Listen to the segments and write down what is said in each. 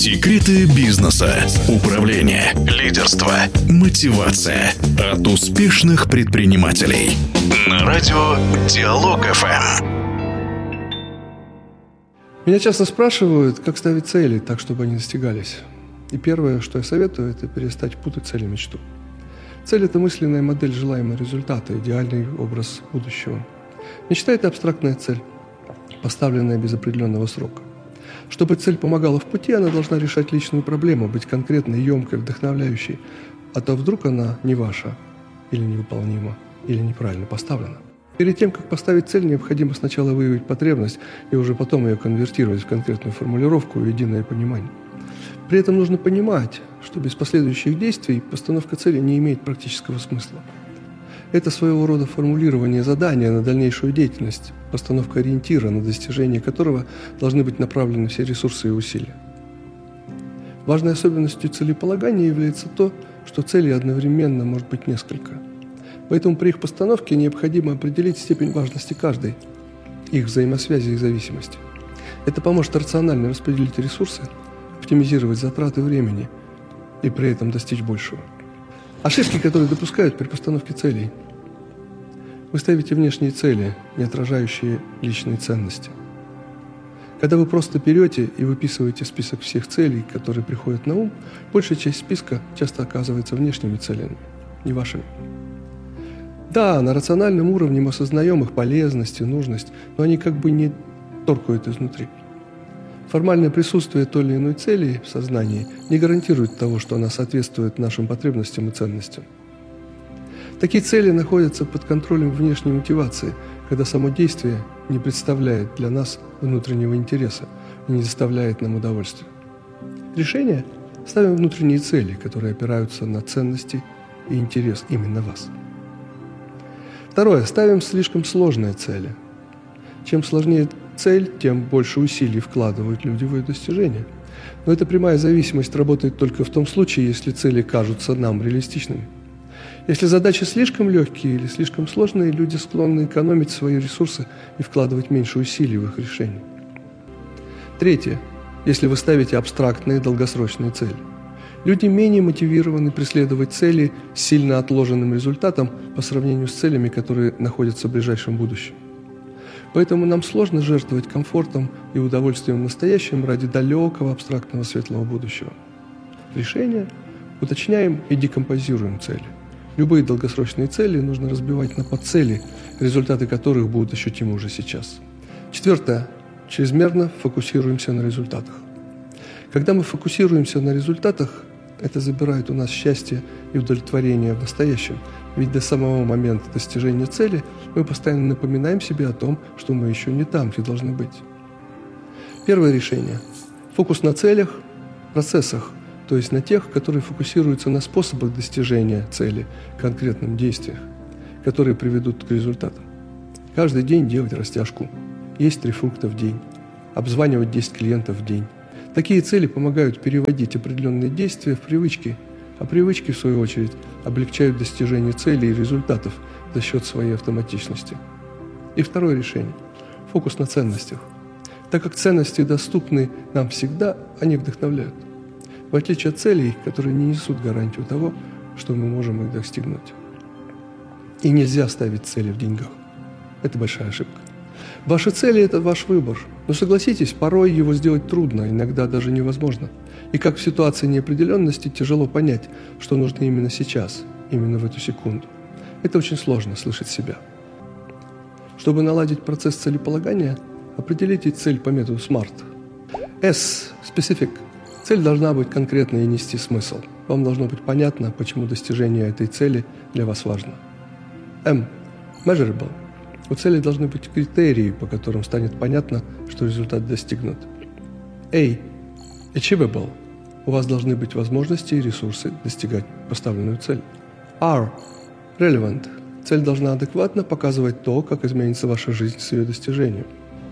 Секреты бизнеса, управления, лидерства, мотивация от успешных предпринимателей. На радио Диалог ФМ. Меня часто спрашивают, как ставить цели так, чтобы они достигались. И первое, что я советую, это перестать путать цель и мечту. Цель – это мысленная модель желаемого результата, идеальный образ будущего. Мечта – это абстрактная цель, поставленная без определенного срока. Чтобы цель помогала в пути, она должна решать личную проблему, быть конкретной, емкой, вдохновляющей. А то вдруг она не ваша, или невыполнима, или неправильно поставлена. Перед тем, как поставить цель, необходимо сначала выявить потребность и уже потом ее конвертировать в конкретную формулировку и единое понимание. При этом нужно понимать, что без последующих действий постановка цели не имеет практического смысла. Это своего рода формулирование задания на дальнейшую деятельность, постановка ориентира, на достижение которого должны быть направлены все ресурсы и усилия. Важной особенностью целеполагания является то, что целей одновременно может быть несколько. Поэтому при их постановке необходимо определить степень важности каждой, их взаимосвязи и зависимости. Это поможет рационально распределить ресурсы, оптимизировать затраты времени и при этом достичь большего. Ошибки, которые допускают при постановке целей. Вы ставите внешние цели, не отражающие личные ценности. Когда вы просто берете и выписываете список всех целей, которые приходят на ум, большая часть списка часто оказывается внешними целями, не вашими. Да, на рациональном уровне мы осознаем их полезность и нужность, но они как бы не торкают изнутри. Формальное присутствие той или иной цели в сознании не гарантирует того, что она соответствует нашим потребностям и ценностям. Такие цели находятся под контролем внешней мотивации, когда само действие не представляет для нас внутреннего интереса и не доставляет нам удовольствия. Решение – ставим внутренние цели, которые опираются на ценности и интерес именно вас. Второе – ставим слишком сложные цели. Чем сложнее цель, тем больше усилий вкладывают люди в ее достижение. Но эта прямая зависимость работает только в том случае, если цели кажутся нам реалистичными. Если задачи слишком легкие или слишком сложные, люди склонны экономить свои ресурсы и вкладывать меньше усилий в их решение. Третье. Если вы ставите абстрактные долгосрочные цели. Люди менее мотивированы преследовать цели с сильно отложенным результатом по сравнению с целями, которые находятся в ближайшем будущем. Поэтому нам сложно жертвовать комфортом и удовольствием в настоящем ради далекого абстрактного светлого будущего. Решение – уточняем и декомпозируем цели. Любые долгосрочные цели нужно разбивать на подцели, результаты которых будут ощутимы уже сейчас. Четвертое – чрезмерно фокусируемся на результатах. Когда мы фокусируемся на результатах, это забирает у нас счастье и удовлетворение в настоящем, ведь до самого момента достижения цели мы постоянно напоминаем себе о том, что мы еще не там, где должны быть. Первое решение – фокус на целях, процессах, то есть на тех, которые фокусируются на способах достижения цели, конкретных действиях, которые приведут к результатам. Каждый день делать растяжку, есть 3 фрукта в день, обзванивать 10 клиентов в день. Такие цели помогают переводить определенные действия в привычки, а привычки, в свою очередь, облегчают достижение целей и результатов за счет своей автоматичности. И второе решение – фокус на ценностях. Так как ценности доступны нам всегда, они вдохновляют. В отличие от целей, которые не несут гарантию того, что мы можем их достигнуть. И нельзя ставить цели в деньгах. Это большая ошибка. Ваши цели – это ваш выбор. Но согласитесь, порой его сделать трудно, иногда даже невозможно. И как в ситуации неопределенности тяжело понять, что нужно именно сейчас, именно в эту секунду. Это очень сложно слышать себя. Чтобы наладить процесс целеполагания, определите цель по методу SMART. S – Specific. Цель должна быть конкретной и нести смысл. Вам должно быть понятно, почему достижение этой цели для вас важно. M – Measurable. У цели должны быть критерии, по которым станет понятно, что результат достигнут. A – Achievable. У вас должны быть возможности и ресурсы достигать поставленную цель. R – Relevant. Цель должна адекватно показывать то, как изменится ваша жизнь с ее достижением.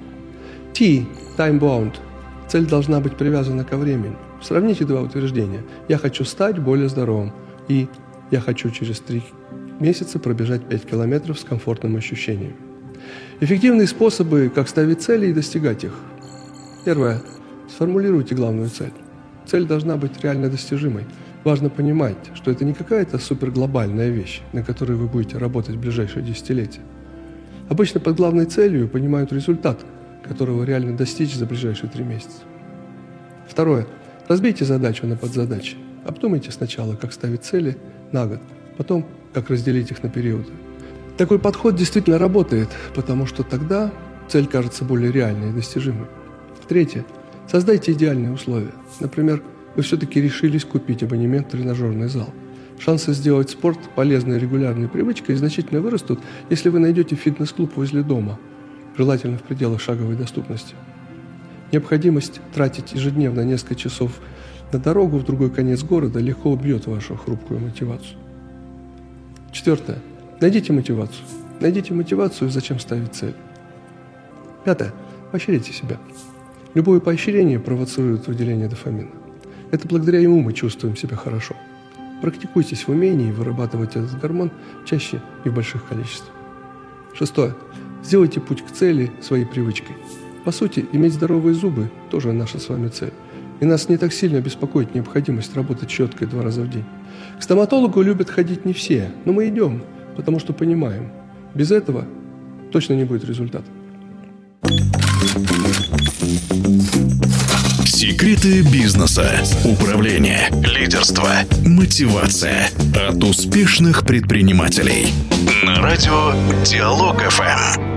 T – Time Bound. Цель должна быть привязана ко времени. Сравните 2 утверждения. «Я хочу стать более здоровым» и «Я хочу через 3 месяца пробежать 5 километров с комфортным ощущением». Эффективные способы, как ставить цели и достигать их. Первое. Сформулируйте главную цель. Цель должна быть реально достижимой. Важно понимать, что это не какая-то суперглобальная вещь, на которой вы будете работать в ближайшие десятилетия. Обычно под главной целью понимают результат, которого реально достичь за ближайшие 3 месяца. Второе. Разбейте задачу на подзадачи. Обдумайте сначала, как ставить цели на год, потом, как разделить их на периоды. Такой подход действительно работает, потому что тогда цель кажется более реальной и достижимой. Третье. Создайте идеальные условия. Например, вы все-таки решились купить абонемент в тренажерный зал. Шансы сделать спорт полезной и регулярной привычкой значительно вырастут, если вы найдете фитнес-клуб возле дома, желательно в пределах шаговой доступности. Необходимость тратить ежедневно несколько часов на дорогу в другой конец города легко убьет вашу хрупкую мотивацию. Четвертое. Найдите мотивацию. Найдите мотивацию, зачем ставить цель. Пятое. Поощряйте себя. Любое поощрение провоцирует выделение дофамина. Это благодаря ему мы чувствуем себя хорошо. Практикуйтесь в умении вырабатывать этот гормон чаще и в больших количествах. Шестое. Сделайте путь к цели своей привычкой. По сути, иметь здоровые зубы – тоже наша с вами цель. И нас не так сильно беспокоит необходимость работать щеткой 2 раза в день. К стоматологу любят ходить не все, но мы идем, потому что понимаем, без этого точно не будет результата. Секреты бизнеса, управления, лидерства, мотивация от успешных предпринимателей. На радио Диалог ФМ.